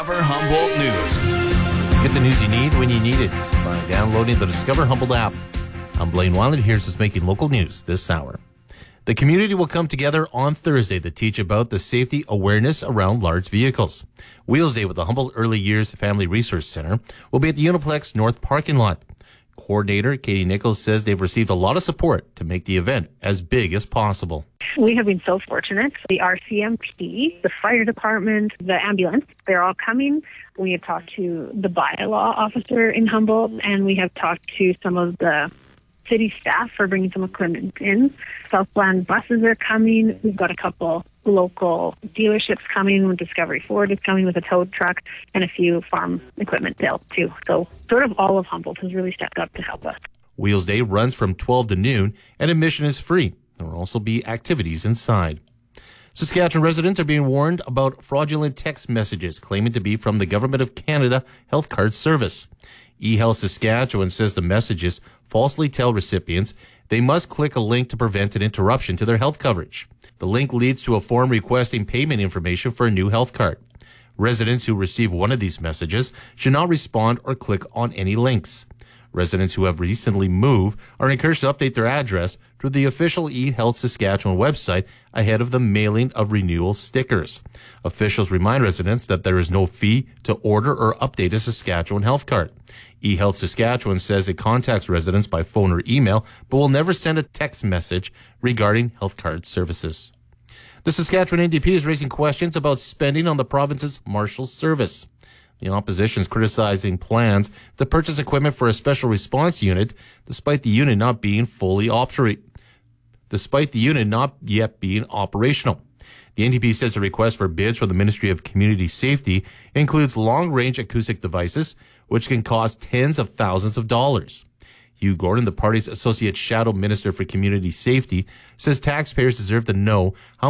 Discover Humboldt News. Get the news you need when you need it by downloading the Discover Humboldt app. I'm Blaine Weiland. Here's what's making local news this hour. The community will come together on Thursday to teach about the safety awareness around large vehicles. Wheels Day with the Humboldt Early Years Family Resource Center will be at the Uniplex North parking lot. Coordinator Katie Nichols says they've received a lot of support to make the event as big as possible. We have been so fortunate. The RCMP, the fire department, the ambulance, they're all coming. We have talked to the bylaw officer in Humboldt, and we have talked to some of the city staff for bringing some equipment in. Southland buses are coming. We've got a couple local dealerships coming. Discovery Ford is coming with a tow truck and a few farm equipment sales too. So sort of all of Humboldt has really stepped up to help us. Wheels Day runs from 12 to noon and admission is free. There will also be activities inside. Saskatchewan residents are being warned about fraudulent text messages claiming to be from the Government of Canada Health Card Service. eHealth Saskatchewan says the messages falsely tell recipients they must click a link to prevent an interruption to their health coverage. The link leads to a form requesting payment information for a new health card. Residents who receive one of these messages should not respond or click on any links. Residents who have recently moved are encouraged to update their address through the official eHealth Saskatchewan website ahead of the mailing of renewal stickers. Officials remind residents that there is no fee to order or update a Saskatchewan health card. eHealth Saskatchewan says it contacts residents by phone or email, but will never send a text message regarding health card services. The Saskatchewan NDP is raising questions about spending on the province's Marshal Service. The opposition is criticizing plans to purchase equipment for a special response unit, despite the unit not yet being operational. The NDP says the request for bids from the Ministry of Community Safety includes long-range acoustic devices, which can cost tens of thousands of dollars. Hugh Gordon, the party's Associate Shadow Minister for Community Safety, says taxpayers deserve to know how